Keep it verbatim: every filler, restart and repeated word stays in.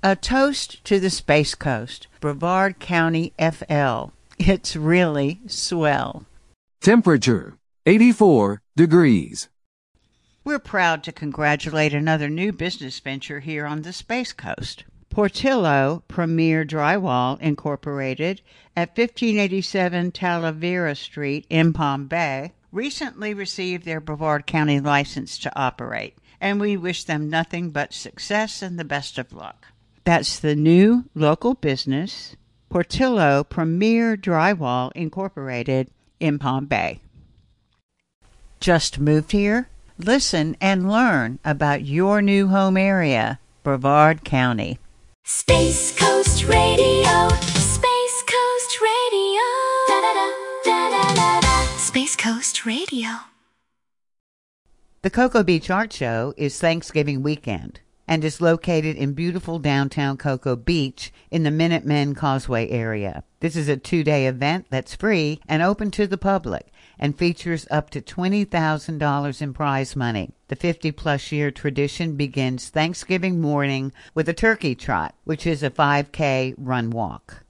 A toast to the Space Coast, Brevard County, F L. It's really swell. Temperature, eighty-four degrees. We're proud to congratulate another new business venture here on the Space Coast. Portillo Premier Drywall, Incorporated, at fifteen eighty-seven Talavera Street in Palm Bay, recently received their Brevard County license to operate, and we wish them nothing but success and the best of luck. That's the new local business, Portillo Premier Drywall, Incorporated, in Palm Bay. Just moved here? Listen and learn about your new home area, Brevard County. Space Coast Radio, Space Coast Radio, da da da da da da da. Space Coast Radio. The Cocoa Beach Art Show is Thanksgiving weekend and is located in beautiful downtown Cocoa Beach in the Minutemen Causeway area. This is a two-day event that's free and open to the public and features up to twenty thousand dollars in prize money. The fifty-plus year tradition begins Thanksgiving morning with a turkey trot, which is a five K run-walk.